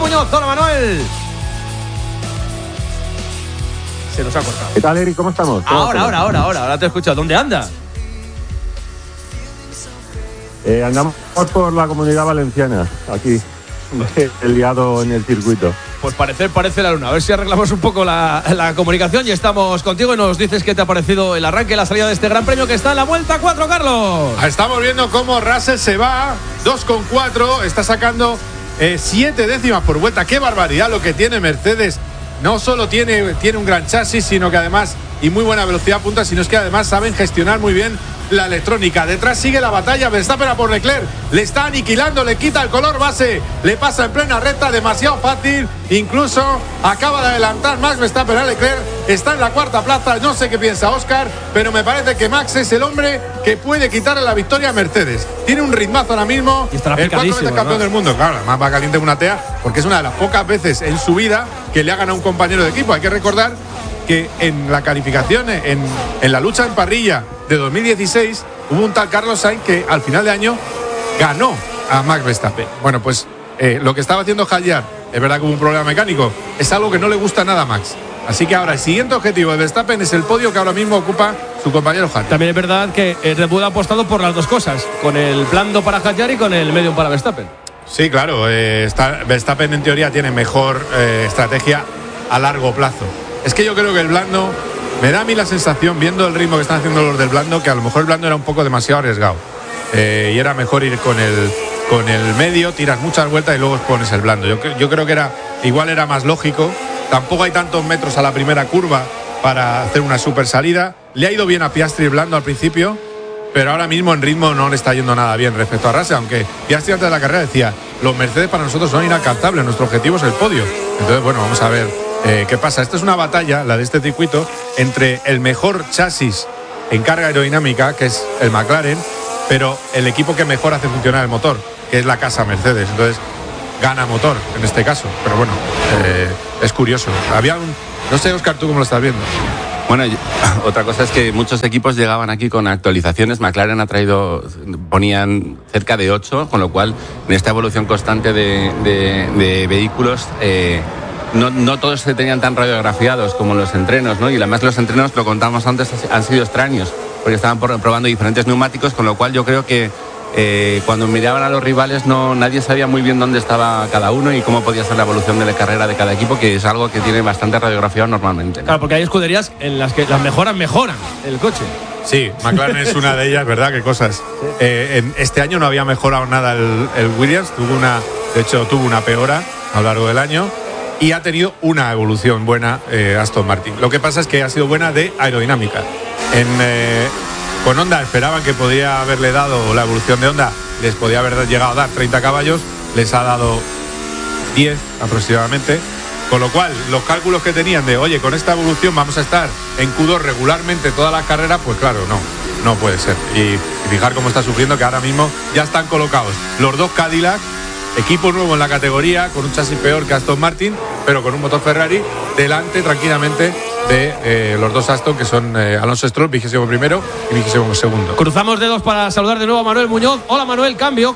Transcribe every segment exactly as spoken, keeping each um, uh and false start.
Muñoz. Hola, Manuel. Se nos ha cortado. ¿Qué tal, Eric? ¿Cómo estamos? ¿Cómo Ahora, estamos? ahora, ahora, ahora, ahora te he escuchado. ¿Dónde anda? Eh, andamos por la Comunidad Valenciana, aquí, liado en el circuito. Pues parecer parece la luna. A ver si arreglamos un poco la, la comunicación y estamos contigo y nos dices qué te ha parecido el arranque, la salida de este gran premio que está en la vuelta cuatro, Carlos. Estamos viendo cómo Russell se va, dos coma cuatro, está sacando eh, siete décimas por vuelta. ¡Qué barbaridad lo que tiene Mercedes! No solo tiene, tiene un gran chasis, sino que además, y muy buena velocidad punta, sino es que además saben gestionar muy bien la electrónica. Detrás sigue la batalla, Verstappen a por Leclerc, le está aniquilando, le quita el color base, le pasa en plena recta, demasiado fácil, incluso acaba de adelantar Max Verstappen a Leclerc, está en la cuarta plaza. No sé qué piensa Óscar, pero me parece que Max es el hombre que puede quitarle la victoria a Mercedes. Tiene un ritmazo ahora mismo, el cuatro veces campeón del mundo, claro, más va caliente que una tea, porque es una de las pocas veces en su vida que le ha ganado a un compañero de equipo. Hay que recordar que en la calificación, en, en la lucha en parrilla de dos mil dieciséis, hubo un tal Carlos Sainz que al final de año ganó a Max Verstappen. Bueno, pues eh, lo que estaba haciendo Hadjar, es verdad que hubo un problema mecánico, es algo que no le gusta nada a Max. Así que ahora el siguiente objetivo de Verstappen es el podio que ahora mismo ocupa su compañero Hadjar. También es verdad que Red Bull ha apostado por las dos cosas, con el blando para Hadjar y con el medium para Verstappen. Sí, claro, eh, está, Verstappen en teoría tiene mejor eh, estrategia a largo plazo. Es que yo creo que el blando, me da a mí la sensación, viendo el ritmo que están haciendo los del blando, que a lo mejor el blando era un poco demasiado arriesgado. Eh, y era mejor ir con el, con el medio, tiras muchas vueltas y luego pones el blando. Yo, yo creo que era igual era más lógico. Tampoco hay tantos metros a la primera curva para hacer una super salida. Le ha ido bien a Piastri el blando al principio, pero ahora mismo en ritmo no le está yendo nada bien respecto a Russell, aunque Piastri antes de la carrera decía, los Mercedes para nosotros son inalcanzables, nuestro objetivo es el podio. Entonces, bueno, vamos a ver eh, qué pasa. Esta es una batalla, la de este circuito, entre el mejor chasis en carga aerodinámica, que es el McLaren, pero el equipo que mejor hace funcionar el motor, que es la casa Mercedes. Entonces, gana motor en este caso, pero bueno, eh, es curioso. Había un, no sé, Óscar, ¿tú cómo lo estás viendo? Bueno, otra cosa es que muchos equipos llegaban aquí con actualizaciones. McLaren ha traído, ponían cerca de ocho, con lo cual en esta evolución constante de, de, de vehículos eh, no, no todos se tenían tan radiografiados como los entrenos, ¿no? Y además los entrenos, lo contamos antes, han sido extraños, porque estaban probando diferentes neumáticos, con lo cual yo creo que Eh, cuando miraban a los rivales no nadie sabía muy bien dónde estaba cada uno y cómo podía ser la evolución de la carrera de cada equipo, que es algo que tiene bastante radiografiado normalmente, ¿no? Claro, porque hay escuderías en las que las mejoran, mejoran el coche. Sí, McLaren es una de ellas, ¿verdad? Qué cosas. Eh, en este año no había mejorado nada el, el Williams, tuvo una, de hecho tuvo una peora a lo largo del año y ha tenido una evolución buena eh, Aston Martin. Lo que pasa es que ha sido buena de aerodinámica. En eh, Con Honda esperaban que podía haberle dado la evolución de Honda, les podía haber llegado a dar treinta caballos, les ha dado diez aproximadamente, con lo cual los cálculos que tenían de, oye, con esta evolución vamos a estar en Q dos regularmente todas las carreras, pues claro, no, no puede ser. Y, y fijar cómo está sufriendo, que ahora mismo ya están colocados los dos Cadillac, equipo nuevo en la categoría, con un chasis peor que Aston Martin, pero con un motor Ferrari, delante tranquilamente de eh, los dos Aston, que son eh, Alonso Stroll, vigésimo primero y vigésimo segundo. Cruzamos dedos para saludar de nuevo a Manuel Muñoz. Hola, Manuel, cambio.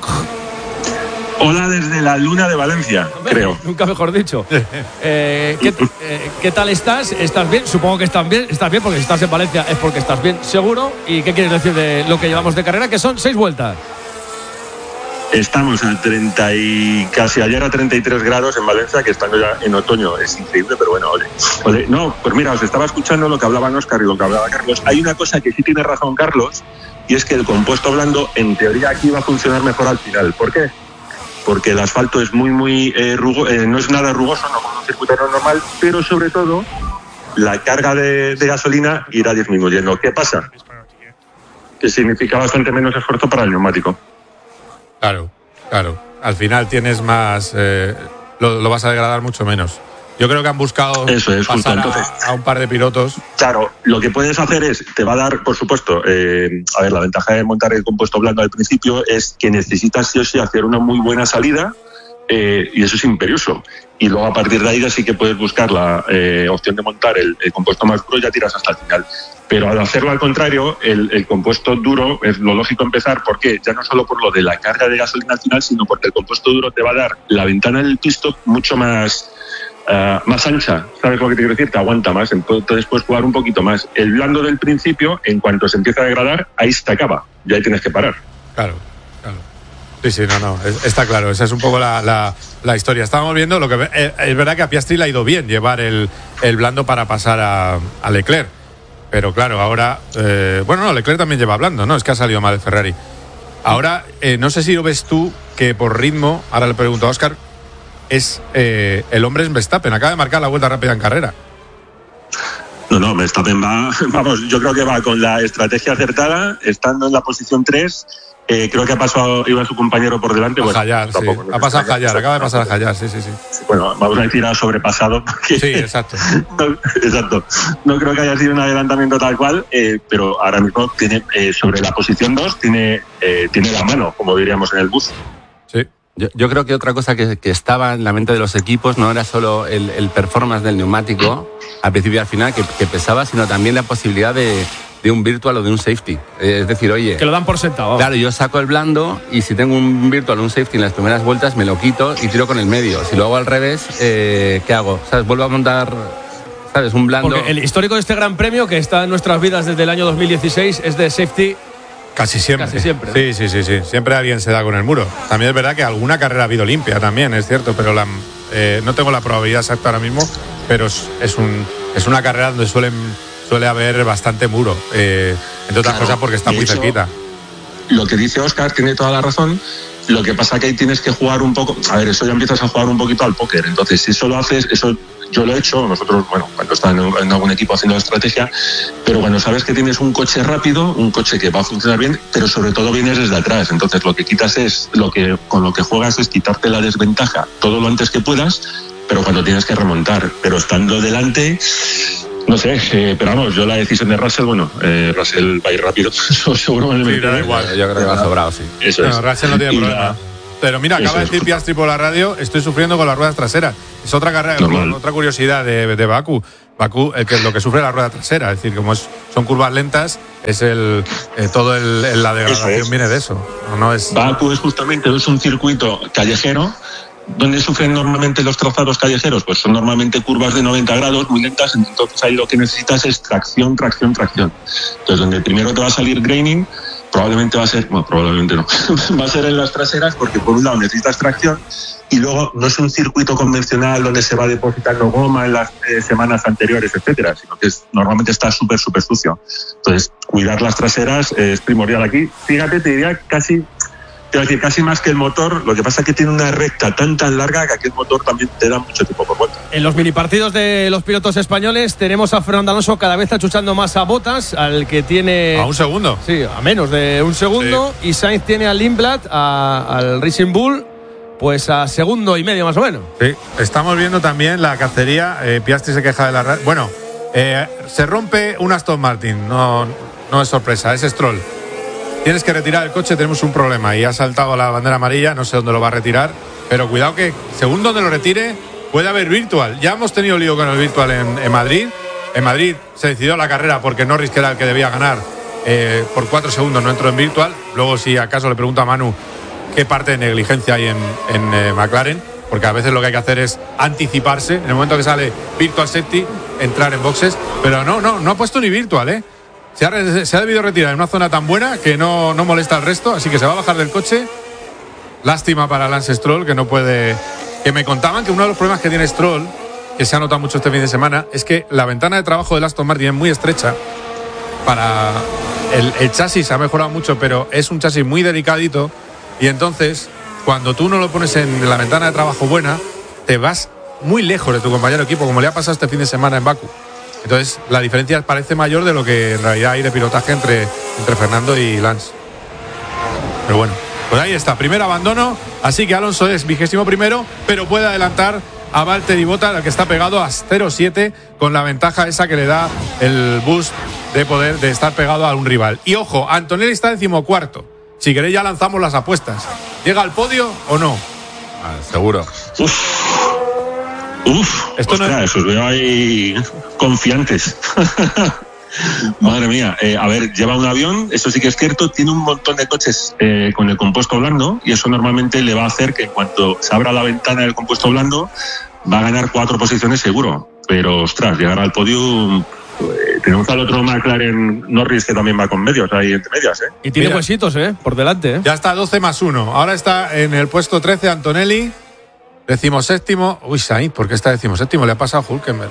Hola desde la luna de Valencia, Hombre, creo. Nunca mejor dicho. eh, ¿qué, eh, ¿Qué tal estás? ¿Estás bien? Supongo que estás bien, estás bien, porque si estás en Valencia es porque estás bien, seguro. ¿Y qué quieres decir de lo que llevamos de carrera? Que son seis vueltas. Estamos a treinta y casi ayer a treinta y tres grados en Valencia, que estando ya en otoño es increíble, pero bueno, ole, ole. No, pues mira, os estaba escuchando lo que hablaban Óscar y lo que hablaba Carlos. Hay una cosa que sí tiene razón Carlos, y es que el compuesto blando en teoría aquí va a funcionar mejor al final. ¿Por qué? Porque el asfalto es muy, muy eh, rugoso, eh, no es nada rugoso, no como un circuito normal, pero sobre todo la carga de, de gasolina irá disminuyendo. ¿Qué pasa? Que significa bastante menos esfuerzo para el neumático. Claro, claro. Al final tienes más, eh, lo, lo vas a degradar mucho menos. Yo creo que han buscado Eso es, pasar justo, entonces, a, a un par de pilotos. Claro, lo que puedes hacer es, te va a dar, por supuesto, eh, a ver, la ventaja de montar el compuesto blando al principio es que necesitas sí o sí hacer una muy buena salida eh, y eso es imperioso. Y luego a partir de ahí ya sí que puedes buscar la eh, opción de montar el, el compuesto más duro y ya tiras hasta el final. Pero al hacerlo al contrario, el, el compuesto duro es lo lógico empezar, porque ya no solo por lo de la carga de gasolina al final, sino porque el compuesto duro te va a dar la ventana del pit stop mucho más, uh, más ancha. ¿Sabes lo que te quiero decir? Te aguanta más, entonces puedes jugar un poquito más. El blando del principio, en cuanto se empieza a degradar, ahí se acaba, ya ahí tienes que parar. Claro, claro. Sí, sí, no, no, es, está claro, esa es un poco la, la, la historia. Estábamos viendo, lo que eh, es verdad que a Piastri le ha ido bien llevar el, el blando para pasar a, a Leclerc. Pero claro, ahora, eh, bueno, no, Leclerc también lleva blando, ¿no? Es que ha salido mal el Ferrari. Ahora, eh, no sé si lo ves tú, que por ritmo, ahora le pregunto a Óscar, es eh, el hombre es Verstappen, acaba de marcar la vuelta rápida en carrera. No, no, Verstappen va, vamos, yo creo que va con la estrategia acertada, estando en la posición tres. Eh, creo que ha pasado, iba su compañero por delante. A bueno, Hallar, sí. tampoco, no ha pasado a Hallar, Hallar, acaba de pasar a Hallar, sí, sí, sí. Bueno, vamos a decir ha sobrepasado. Porque sí, exacto. no, exacto. No creo que haya sido un adelantamiento tal cual, eh, pero ahora mismo tiene eh, sobre la posición dos, tiene, eh, tiene la mano, como diríamos en el bus. Sí. Yo, yo creo que otra cosa que, que estaba en la mente de los equipos no era solo el, el performance del neumático al principio y al final que, que pesaba, sino también la posibilidad de de un virtual o de un safety. Es decir, oye... Que lo dan por sentado. Claro, yo saco el blando y si tengo un virtual o un safety en las primeras vueltas me lo quito y tiro con el medio. Si lo hago al revés, eh, ¿qué hago? ¿Sabes? Vuelvo a montar, ¿sabes? Un blando... Porque el histórico de este Gran Premio, que está en nuestras vidas desde el año dos mil dieciséis, es de safety... Casi siempre. Casi siempre. Sí, sí, sí, sí. Siempre alguien se da con el muro. También es verdad que alguna carrera ha habido limpia también, es cierto, pero la, eh, no tengo la probabilidad exacta ahora mismo, pero es, es, un, es una carrera donde suelen... suele haber bastante muro, eh, entre otras claro, cosas porque está muy hecho, cerquita. Lo que dice Óscar tiene toda la razón. Lo que pasa que ahí tienes que jugar un poco. A ver, eso ya empiezas a jugar un poquito al póker. Entonces, si eso lo haces, eso yo lo he hecho. Nosotros, bueno, cuando está en, en algún equipo haciendo estrategia, pero cuando sabes que tienes un coche rápido, un coche que va a funcionar bien, pero sobre todo vienes desde atrás. Entonces, lo que quitas es, lo que con lo que juegas es quitarte la desventaja todo lo antes que puedas, pero cuando tienes que remontar. Pero estando delante. No sé, eh, pero vamos, yo la decisión de Russell, bueno, eh, Russell va a ir rápido, seguro en el sí, da igual. Yo creo que va sobrado, sí. Eso no, es. Russell no tiene y problema. La... Pero mira, acaba de decir es. Piastri por la radio, estoy sufriendo con las ruedas traseras. Es otra carrera, Normal. otra curiosidad de, de Bakú. Bakú, el que, lo que sufre la rueda trasera, es decir, como es, son curvas lentas, es el eh, todo el, el, la degradación es. viene de eso. No, no es... Bakú es justamente es un circuito callejero. ¿Dónde sufren normalmente los trazados callejeros? Pues son normalmente curvas de noventa grados, muy lentas, entonces ahí lo que necesitas es tracción, tracción, tracción. Entonces, donde primero te va a salir graining, probablemente va a ser, bueno, probablemente no, va a ser en las traseras, porque por un lado necesitas tracción, y luego no es un circuito convencional donde se va depositando goma en las eh, semanas anteriores, etcétera, sino que es, normalmente está súper, súper sucio. Entonces, cuidar las traseras eh, es primordial aquí. Fíjate, te diría casi... Te voy a decir, casi más que el motor, lo que pasa es que tiene una recta tan tan larga que aquí el motor también te da mucho tiempo por vuelta. En los mini partidos de los pilotos españoles tenemos a Fernando Alonso cada vez achuchando más a Bottas, al que tiene... A un segundo. Sí, a menos de un segundo. Sí. Y Sainz tiene a Lindblad, a, al Racing Bull, pues a segundo y medio más o menos. Sí, estamos viendo también la cacería. Eh, Piastri se queja de la... Ra- bueno, eh, se rompe un Aston Martin, no, no es sorpresa, es Stroll. Tienes que retirar el coche, tenemos un problema. Y ha saltado la bandera amarilla, no sé dónde lo va a retirar. Pero cuidado que según donde lo retire, puede haber virtual. Ya hemos tenido lío con el virtual en, en Madrid. En Madrid se decidió la carrera porque Norris, que era el que debía ganar, eh, por cuatro segundos no entró en virtual. Luego, si acaso le pregunto a Manu qué parte de negligencia hay en, en eh, McLaren, porque a veces lo que hay que hacer es anticiparse. En el momento que sale virtual safety, entrar en boxes. Pero no, no, no ha puesto ni virtual, ¿eh? Se ha, se ha debido retirar en una zona tan buena que no, no molesta al resto, así que se va a bajar del coche. Lástima para Lance Stroll, que no puede... Que me contaban que uno de los problemas que tiene Stroll, que se ha notado mucho este fin de semana, es que la ventana de trabajo del Aston Martin es muy estrecha. Para el, el chasis ha mejorado mucho, pero es un chasis muy delicadito, y entonces, cuando tú no lo pones en la ventana de trabajo buena, te vas muy lejos de tu compañero de equipo, como le ha pasado este fin de semana en Bakú. Entonces, la diferencia parece mayor de lo que en realidad hay de pilotaje entre, entre Fernando y Lance. Pero bueno, pues ahí está, primer abandono. Así que Alonso es vigésimo primero, pero puede adelantar a Valtteri Bottas, al que está pegado a cero siete, con la ventaja esa que le da el boost de poder de estar pegado a un rival. Y ojo, Antonelli está decimocuarto. Si queréis ya lanzamos las apuestas. ¿Llega al podio o no? Ah, seguro. Uf. Uf. Esto no ostras, es... os veo ahí confiantes. Madre mía, eh, a ver, lleva un avión, eso sí que es cierto, tiene un montón de coches eh, con el compuesto blando y eso normalmente le va a hacer que en cuanto se abra la ventana del compuesto blando va a ganar cuatro posiciones seguro, pero ostras, llegar al podio, eh, tenemos al otro McLaren Norris que también va con medios ahí entre medias, ¿eh? Y tiene Mira. huesitos, ¿eh? Por delante, ¿eh? Ya está doce más uno. Ahora está en el puesto trece Antonelli. Decimoséptimo. Uy, Sainz, ¿por qué está decimoséptimo? Le ha pasado a Hülkenberg.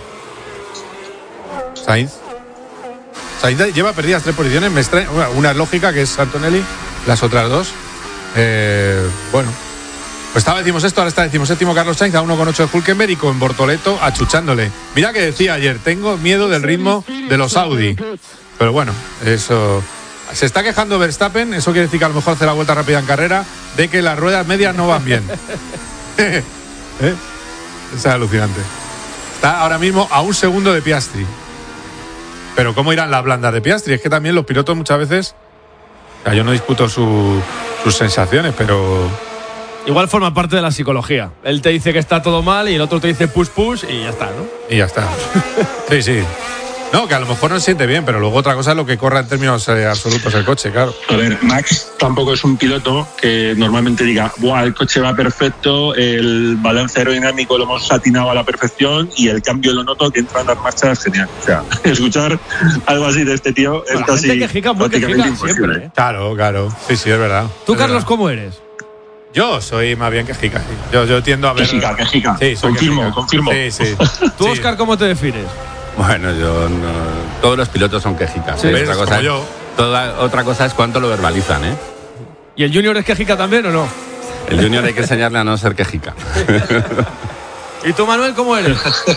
Sainz. Sainz lleva perdidas tres posiciones. Me extraña. Una es lógica, que es Antonelli. Las otras dos. Eh, bueno. Pues estaba decimosexto, ahora está decimoséptimo Carlos Sainz, a uno con ocho de Hülkenberg y con Bortoleto achuchándole. Mira que decía ayer, tengo miedo del ritmo de los Audi. Pero bueno, eso... Se está quejando Verstappen, eso quiere decir que a lo mejor hace la vuelta rápida en carrera, de que las ruedas medias no van bien. ¿Eh? Es alucinante. Está ahora mismo a un segundo de Piastri. Pero ¿cómo irán las blandas de Piastri? Es que también los pilotos muchas veces... O sea, yo no discuto su, sus sensaciones, pero... Igual forma parte de la psicología. Él te dice que está todo mal y el otro te dice push push y ya está, ¿no? Y ya está. Sí, sí. No, que a lo mejor no se siente bien, pero luego otra cosa es lo que corra en términos eh, absolutos el coche, claro. A ver, Max tampoco es un piloto que normalmente diga, buah, el coche va perfecto, el balance aerodinámico lo hemos atinado a la perfección y el cambio lo noto que entra en las marchas genial. O sea, escuchar algo así de este tío es la casi gente quejica muy prácticamente quejica imposible. siempre, ¿eh? Claro, claro. Sí, sí, es verdad. ¿Tú, es Carlos, verdad. cómo eres? Yo soy más bien quejica. Sí. Yo, yo tiendo a ver... Quejica, quejica. Sí, soy Confirmo, quejica. confirmo. Sí, sí. ¿Tú, Sí. Óscar, cómo te defines? Bueno, yo no, todos los pilotos son quejicas. Sí, ¿eh? ¿ves? Otra Como cosa, yo. toda, otra cosa es cuánto lo verbalizan, ¿eh? ¿Y el Junior es quejica también o no? El junior hay que enseñarle a no ser quejica. ¿Y tú, Manuel, cómo eres?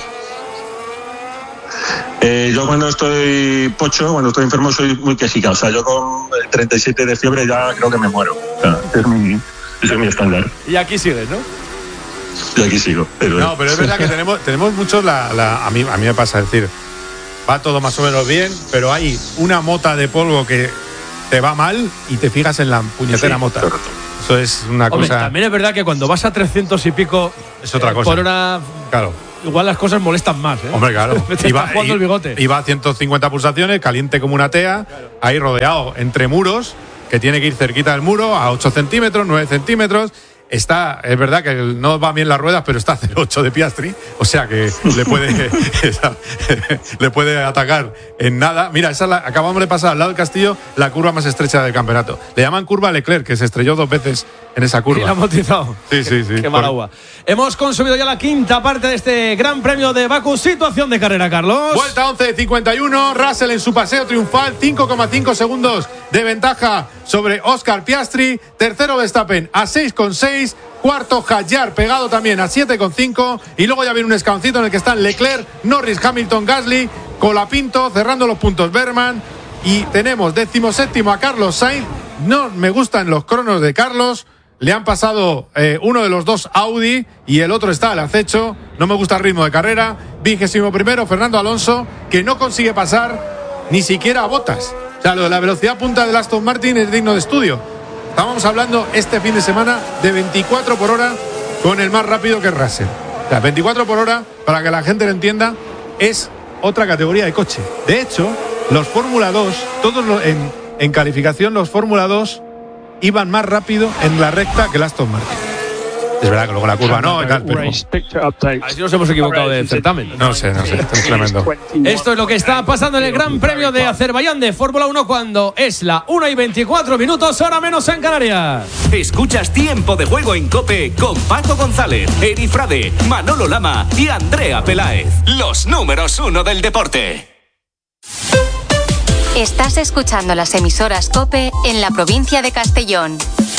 Eh, yo cuando estoy pocho, cuando estoy enfermo, soy muy quejica. O sea, yo con treinta y siete de fiebre ya creo que me muero. O sea, es mi, ese es mi estándar. Y aquí sigues, ¿no? Y aquí sigo. Pero No, pero es verdad que tenemos, tenemos muchos la, la, a mí a mí me pasa decir, va todo más o menos bien, pero hay una mota de polvo que te va mal y te fijas en la puñetera Sí, mota. correcto. Eso es una Hombre, cosa. también es verdad que cuando vas a trescientos y pico Es otra eh, cosa. por hora, Claro. igual las cosas molestan más, ¿eh? Hombre, claro. Te está jugando el bigote. Iba a ciento cincuenta pulsaciones, caliente como una tea, ahí rodeado entre muros, que tiene que ir cerquita del muro, a ocho centímetros, nueve centímetros. Está, es verdad que no va bien las ruedas, pero está a cero coma ocho de Piastri, o sea que le puede le puede atacar en nada. Mira, esa la, acabamos de pasar al lado del Castillo, la curva más estrecha del campeonato. Le llaman curva Leclerc, que se estrelló dos veces en esa Y curva. la ha amortizado. Sí, sí, sí. Qué mala Por- uva. Hemos consumido ya la quinta parte de este Gran Premio de Bakú. Situación de carrera, Carlos. Vuelta once de cincuenta y uno, Russell en su paseo triunfal, cinco coma cinco segundos de ventaja sobre Oscar Piastri. Tercero Verstappen a seis coma seis, cuarto Hadjar pegado también a siete coma cinco y luego ya viene un escaloncito en el que están Leclerc, Norris, Hamilton, Gasly, Colapinto cerrando los puntos Berman y tenemos decimoséptimo a Carlos Sainz. No me gustan los cronos de Carlos. Le han pasado eh, uno de los dos Audi y el otro está al acecho. No me gusta el ritmo de carrera. Vigésimo primero, Fernando Alonso, que no consigue pasar ni siquiera a Bottas. O sea, lo de la velocidad punta del Aston Martin es digno de estudio. Estábamos hablando este fin de semana de veinticuatro por hora con el más rápido que es Russell. O sea, veinticuatro por hora, para que la gente lo entienda, es otra categoría de coche. De hecho, los Fórmula dos, todos los, en, en calificación, los Fórmula dos iban más rápido en la recta que el Aston Martin. Es verdad que luego la curva no y tal, pero... Así nos hemos equivocado de certamen. No sé, no sé, esto es tremendo. Esto es lo que está pasando en el Gran Premio de Azerbaiyán de Fórmula uno cuando es la una y veinticuatro minutos, hora menos en Canarias. Escuchas Tiempo de Juego en COPE con Paco González, Eri Frade, Manolo Lama y Andrea Peláez. Los números uno del deporte. Estás escuchando las emisoras COPE en la provincia de Castellón.